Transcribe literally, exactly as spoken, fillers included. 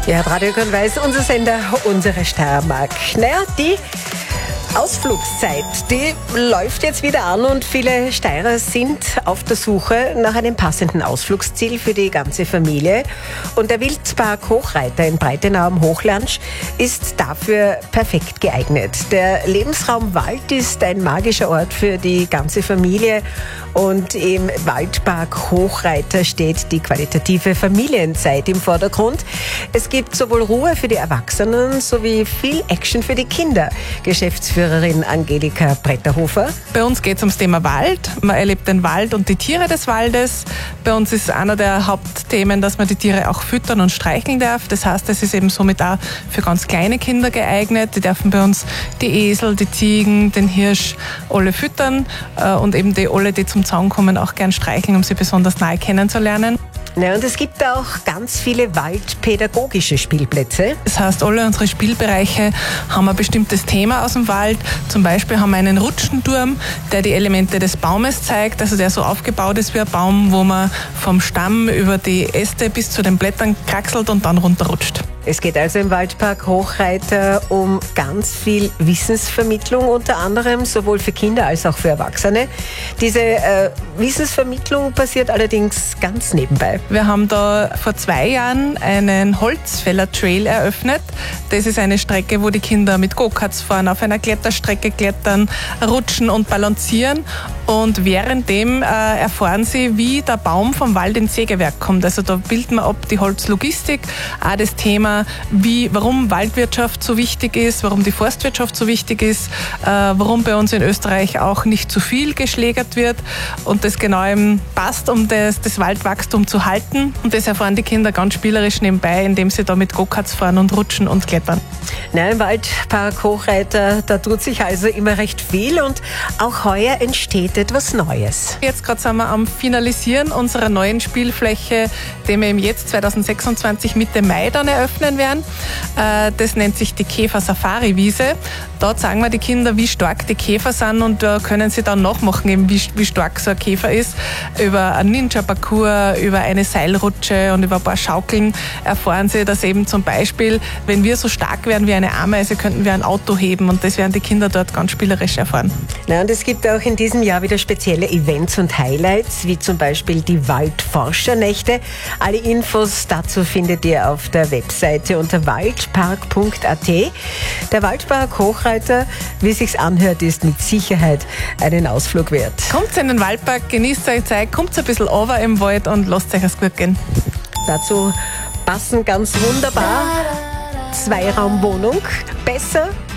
Ja, Radio Grün-Weiß, unser Sender, unsere Steiermark. Naja, die Ausflugszeit, die läuft jetzt wieder an und viele Steirer sind auf der Suche nach einem passenden Ausflugsziel für die ganze Familie. Und der Wildpark Hochreiter in Breitenau am Hochlandsch ist dafür perfekt geeignet. Der Lebensraum Wald ist ein magischer Ort für die ganze Familie und im Waldpark Hochreiter steht die qualitative Familienzeit im Vordergrund. Es gibt sowohl Ruhe für die Erwachsenen sowie viel Action für die Kinder. Geschäftsführerin Angelika Bretterhofer. Bei uns geht es ums Thema Wald. Man erlebt den Wald und die Tiere des Waldes. Bei uns ist einer der Hauptthemen, dass man die Tiere auch füttern und streicheln darf. Das heißt, es ist eben somit auch für ganz kleine Kinder geeignet. Die dürfen bei uns die Esel, die Ziegen, den Hirsch alle füttern und eben die alle, die zum Zaun kommen, auch gern streicheln, um sie besonders nahe kennenzulernen. Ja, und es gibt auch ganz viele waldpädagogische Spielplätze. Das heißt, alle unsere Spielbereiche haben ein bestimmtes Thema aus dem Wald. Zum Beispiel haben wir einen Rutschenturm, der die Elemente des Baumes zeigt, also der so aufgebaut ist wie ein Baum, wo man vom Stamm über die Äste bis zu den Blättern kraxelt und dann runterrutscht. Es geht also im Waldpark Hochreiter um ganz viel Wissensvermittlung, unter anderem sowohl für Kinder als auch für Erwachsene. Diese äh, Wissensvermittlung passiert allerdings ganz nebenbei. Wir haben da vor zwei Jahren einen Holzfäller-Trail eröffnet. Das ist eine Strecke, wo die Kinder mit Go-Karts fahren, auf einer Kletterstrecke klettern, rutschen und balancieren. Und währenddem äh, erfahren sie, wie der Baum vom Wald ins Sägewerk kommt. Also da bilden wir ab die Holzlogistik, auch das Thema, wie, warum Waldwirtschaft so wichtig ist, warum die Forstwirtschaft so wichtig ist, äh, warum bei uns in Österreich auch nicht zu viel geschlägert wird und das genau eben passt, um das, das Waldwachstum zu halten. Und das erfahren die Kinder ganz spielerisch nebenbei, indem sie da mit Go-Karts fahren und rutschen und klettern. Na, im Waldpark Hochreiter, da tut sich also immer recht viel und auch heuer entsteht etwas Neues. Jetzt gerade sind wir am Finalisieren unserer neuen Spielfläche, die wir im jetzt zwanzig sechsundzwanzig Mitte Mai dann eröffnen werden. Das nennt sich die Käfer-Safari-Wiese. Da zeigen wir die Kinder, wie stark die Käfer sind und da können sie dann nachmachen, eben wie, wie stark so ein Käfer ist. Über einen Ninja-Parcours, über eine Seilrutsche und über ein paar Schaukeln erfahren sie, dass eben zum Beispiel, wenn wir so stark wären wie eine Ameise, könnten wir ein Auto heben und das werden die Kinder dort ganz spielerisch erfahren. Na, und es gibt auch in diesem Jahr wieder spezielle Events und Highlights, wie zum Beispiel die Waldforschernächte. Alle Infos dazu findet ihr auf der Webseite unter waldpark punkt a t. Der Waldpark Hochreiter, wie sich's anhört, ist mit Sicherheit einen Ausflug wert. Kommt in den Waldpark, genießt eure Zeit, kommt ein bisschen runter im Wald und lasst euch es gut gehen. Dazu passen ganz wunderbar Zweiraumwohnung. Besser